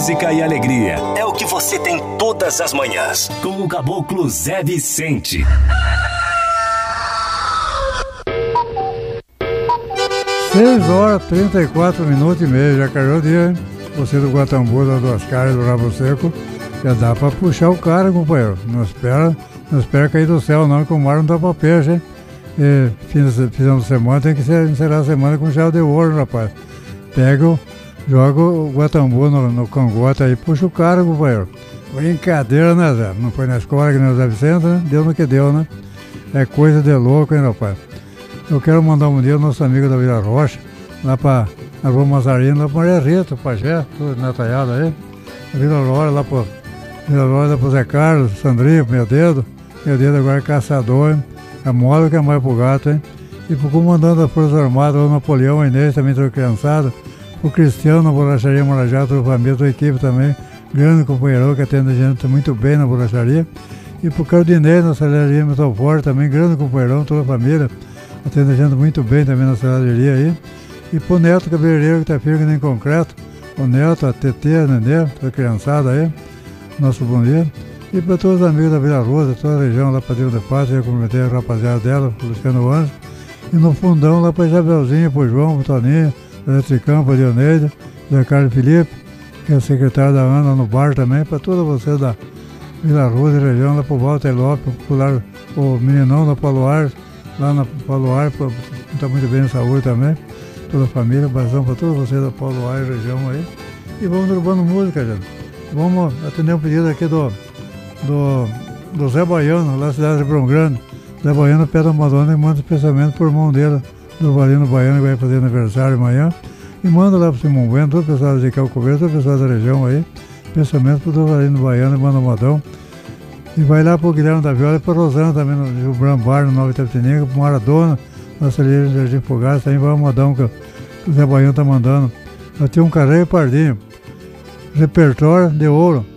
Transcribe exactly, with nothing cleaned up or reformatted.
música e alegria. É o que você tem todas as manhãs. Com o Caboclo Zé Vicente. seis horas, trinta e quatro minutos e meio. Já caiu o dia, hein? Você do Guatambu, das Duas Caras, do Rabo Seco. Já dá pra puxar o cara, companheiro. Não espera, não espera cair do céu, não, que o mar não dá pra peixe, hein? E final de semana tem que ser, encerrar a semana com chave de ouro, rapaz. Pega o, joga o Guatambu no, no cangote aí, puxa o cara, companheiro. Brincadeira, né, Zé? Não foi na escola que nós Zé Vicente, né? Deu no que deu, né? É coisa de louco, hein, rapaz? Eu quero mandar um dia ao nosso amigo da Vila Rocha, lá pra na Rua Mazarino, lá pra Maria Rita, Pajé, tudo natalhado aí. Vila Lora, lá pro Vila Lora, lá pro Zé Carlos, Sandrinho, meu dedo. Meu dedo agora é caçador, hein? A moda que é mais pro gato, hein? E pro comandante das Forças Armadas, o Napoleão, o Inês, também toda criançada. O Cristiano, na Borracharia Marajá, toda a família, toda a equipe também. Grande companheiro que atende a gente muito bem na borracharia. E pro Cardinês, na Salharia Metal Forte, também grande companheirão, toda a família. Atende a gente muito bem também na salharia aí. E pro Neto Cabeleireiro, que tá firme nem concreto. O Neto, a Tetê, a Nenê, toda a criançada aí. Nosso bom dia. E para todos os amigos da Vila Rosa, toda a região lá para Deus de Pátria, eu cumprimentei a rapaziada dela, o Luciano Anjo. E no fundão lá para Isabelzinha, para o João, para o Toninho, para o Eletricão, para a Dioneida, Zé Carlos Felipe, que é secretário da Ana no bar também, para todos vocês da Vila Rosa e região, lá para o Walter Lopes, para o meninão da Paulo Aires, lá na Paulo Aires, está muito bem em saúde também, toda a família, abração para todos vocês da Paulo Aires região aí. E vamos derrubando música, gente. Vamos atender um pedido aqui do Do, do Zé Baiano, lá na cidade de Ribeirão Grande. Zé Baiano pede a Madonna e manda especialmente por mão dele, do Valino Baiano, que vai fazer aniversário amanhã. E manda lá pro Simão Bueno, todo o pessoal de Calcoveiro, todo o pessoal da região aí, especialmente pro do Valino Baiano e manda o modão. E vai lá pro Guilherme da Viola e pro Rosana também, no Rio Branco Bar, no Nova Itapetininga, pro Maradona, na Salheira de Jardim Fogaça, também vai o modão que, que o Zé Baiano tá mandando. Eu tinha um carreiro e pardinho, repertório de ouro.